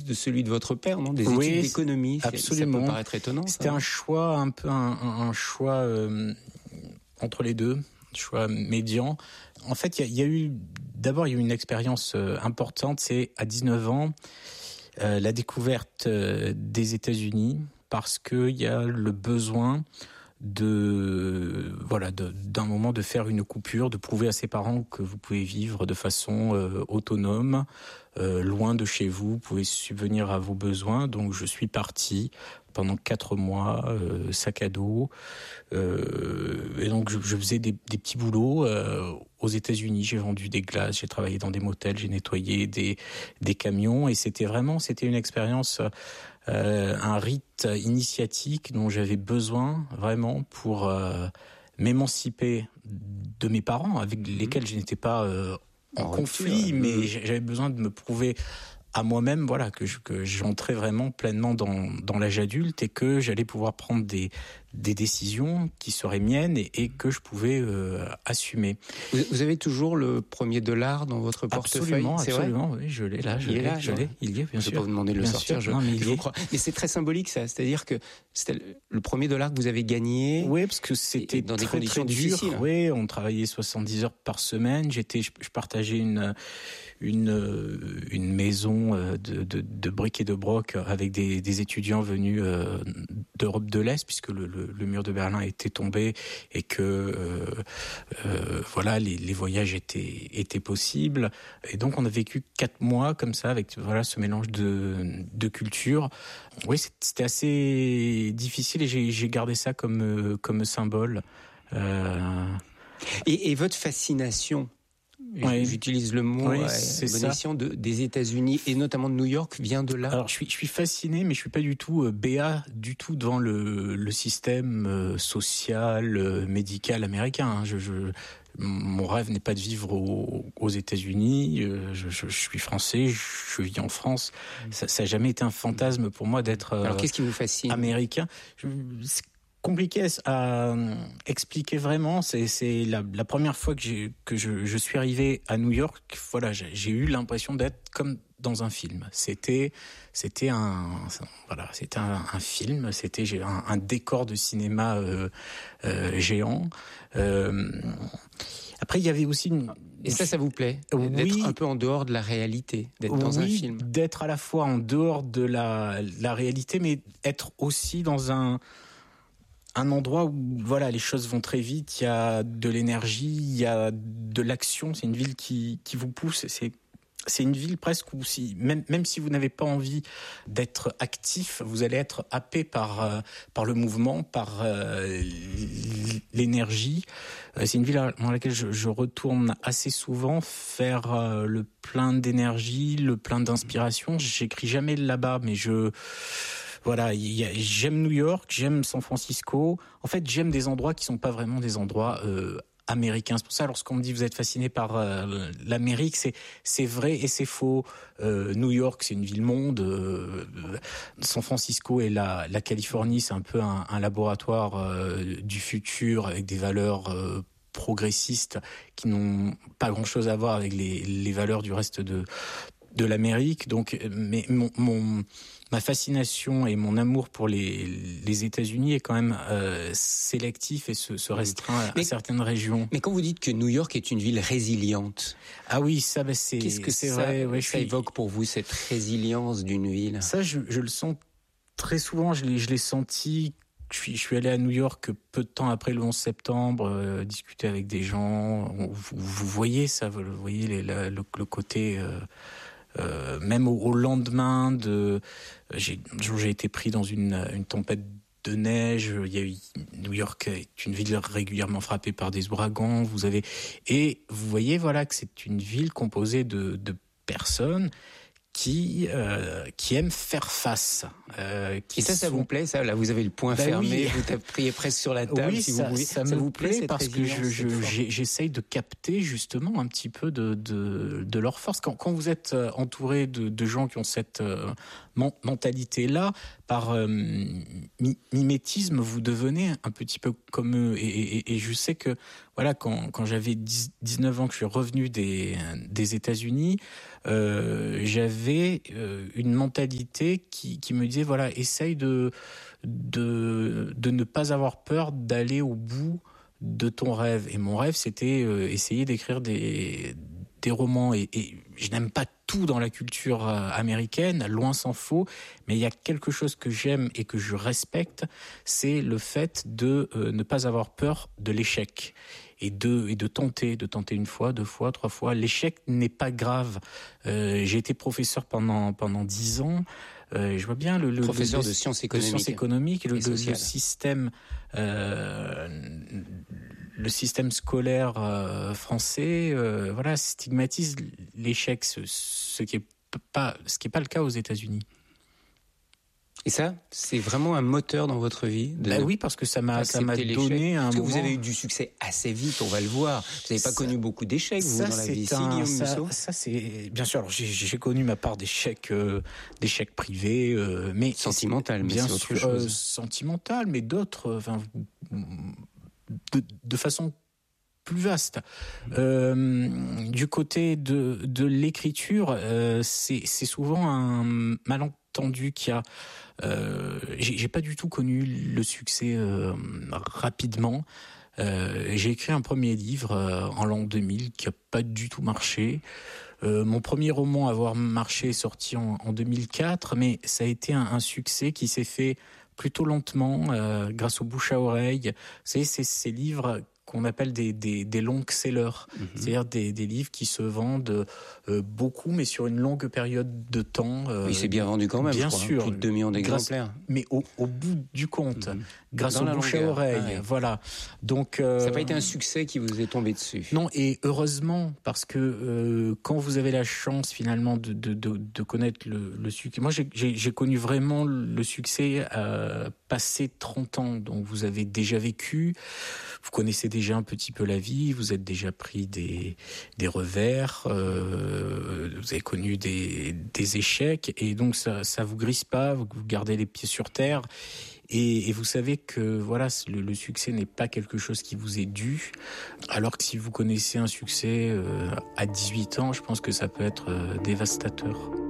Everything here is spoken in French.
de celui de votre père, non? Des études d'économie. Absolument. Ça peut paraître étonnant. C'était un choix, un peu un choix entre les deux, choix médian. En fait, il y a eu une expérience importante. C'est à 19 ans la découverte des États-Unis, parce que il y a le besoin d'un moment de faire une coupure, de prouver à ses parents que vous pouvez vivre de façon autonome, loin de chez vous, vous pouvez subvenir à vos besoins. Donc je suis parti pendant 4 mois, sac à dos, et donc je faisais des petits boulots aux États-Unis. J'ai vendu des glaces, j'ai travaillé dans des motels, j'ai nettoyé des camions, et c'était une expérience, un rite initiatique dont j'avais besoin vraiment pour m'émanciper de mes parents, avec lesquels je n'étais pas en conflit, mais j'avais besoin de me prouver à moi-même, que j'entrais vraiment pleinement dans l'âge adulte, et que j'allais pouvoir prendre des décisions qui seraient miennes et que je pouvais assumer. Vous avez toujours le premier $, dans votre portefeuille? Absolument, oui, je l'ai là, il y est, bien sûr. Je ne vais pas vous demander de le sortir, je vous crois. Mais c'est très symbolique, ça, c'est-à-dire que c'était le premier $, que vous avez gagné. Oui, parce que c'était dans des conditions difficiles. Oui, on travaillait 70 heures par semaine. Je partageais une maison de briques et de broc avec des étudiants venus d'Europe de l'Est, puisque le mur de Berlin était tombé, et que les voyages étaient possibles. Et donc on a vécu 4 mois comme ça, avec ce mélange de cultures. Oui, c'était assez difficile, et j'ai gardé ça comme symbole. Et votre fascination, j'utilise le mot bon escient, des États-Unis et notamment de New York, vient de là? Alors je suis fasciné, mais je suis pas du tout béat du tout devant le système social, médical américain. Mon rêve n'est pas de vivre aux États-Unis. Je suis français, je vis en France. Ça n'a jamais été un fantasme pour moi d'être Alors qu'est-ce qui vous fascine? Américain. C'est compliqué à expliquer vraiment. C'est la première fois que je suis arrivé à New York. J'ai eu l'impression d'être comme dans un film. C'était un film. C'était un décor de cinéma géant. Après, il y avait aussi Et ça vous plaît? Oui. D'être un peu en dehors de la réalité, d'être dans un film? D'être à la fois en dehors de la réalité, mais être aussi dans un endroit où les choses vont très vite, il y a de l'énergie, il y a de l'action, c'est une ville qui vous pousse, c'est une ville presque où même si vous n'avez pas envie d'être actif, vous allez être happé par le mouvement, par l'énergie. C'est une ville dans laquelle je retourne assez souvent faire le plein d'énergie, le plein d'inspiration. J'écris jamais là-bas, mais j'aime New York, j'aime San Francisco. En fait, j'aime des endroits qui sont pas vraiment des endroits américains. C'est pour ça, lorsqu'on me dit vous êtes fasciné par l'Amérique, c'est vrai et c'est faux. New York, c'est une ville-monde. San Francisco et la Californie, c'est un peu un laboratoire du futur, avec des valeurs progressistes qui n'ont pas grand-chose à voir avec les valeurs du reste de l'Amérique. Donc, mais ma fascination et mon amour pour les États-Unis est quand même sélectif et se restreint à certaines régions. Mais quand vous dites que New York est une ville résiliente, ah oui, ça, qu'est-ce que c'est ça, vrai. Ouais, ça évoque pour vous, cette résilience d'une ville? Ça, je le sens très souvent. Je l'ai senti. Je suis allé à New York peu de temps après le 11 septembre, discuter avec des gens. Vous voyez ça, vous voyez le côté. Même au lendemain j'ai été pris dans une tempête de neige. New York est une ville régulièrement frappée par des ouragans. Et vous voyez que c'est une ville composée de personnes qui aiment faire face. Et ça vous plaît, ça? Là, vous avez le poing fermé, vous taperiez presque sur la table, oui, si vous voulez. Ça vous plaît parce que j'essaye de capter justement un petit peu de leur force. Quand vous êtes entouré de gens qui ont cette mentalité-là, par mimétisme, vous devenez un petit peu comme eux. Et je sais que voilà, quand j'avais 19 ans, que je suis revenu des États-Unis, j'avais une mentalité qui me disait, voilà, essaye de ne pas avoir peur d'aller au bout de ton rêve. Et mon rêve, c'était essayer d'écrire des romans. Et je n'aime pas tout dans la culture américaine, loin s'en faut, mais il y a quelque chose que j'aime et que je respecte, c'est le fait de ne pas avoir peur de l'échec. Et de tenter une fois, 2 fois, 3 fois. L'échec n'est pas grave. J'ai été professeur pendant 10 ans. Je vois bien le professeur de sciences économiques, le système scolaire français, voilà, stigmatise l'échec, ce qui est pas le cas aux États-Unis. Et ça, c'est vraiment un moteur dans votre vie oui, parce que ça m'a donné un moment... Parce que vous avez eu du succès assez vite, on va le voir. Vous n'avez pas connu beaucoup d'échecs, vous, dans la vie. Guillaume Musso ? Ça, c'est... Bien sûr, alors j'ai connu ma part d'échecs privés, mais... Sentimental, mais bien c'est autre sûr, chose. Sentimental, mais d'autres... de façon plus vaste. Du côté de l'écriture, c'est souvent un malentendu qu'il y a. J'ai pas du tout connu le succès rapidement. J'ai écrit un premier livre en l'an 2000 qui a pas du tout marché. Mon premier roman à avoir marché est sorti en 2004, mais ça a été un succès qui s'est fait plutôt lentement, grâce au bouche à oreille. Vous savez, c'est ces livres qu'on appelle des long sellers, c'est-à-dire des livres qui se vendent beaucoup, mais sur une longue période de temps. Oui, c'est bien vendu quand même, bien je crois, sûr, plus de 2 millions d'exemplaires. Mais au bout du compte, grâce au bouche à oreille, voilà. Donc ça n'a pas été un succès qui vous est tombé dessus. Non, et heureusement, parce que quand vous avez la chance finalement de connaître le succès, moi j'ai connu vraiment le succès passé 30 ans, donc vous avez déjà vécu, vous connaissez déjà un petit peu la vie, vous êtes déjà pris des revers, vous avez connu des échecs, et donc ça vous grisse pas, vous gardez les pieds sur terre. Et vous savez que voilà, le succès n'est pas quelque chose qui vous est dû, alors que si vous connaissez un succès à 18 ans, je pense que ça peut être dévastateur.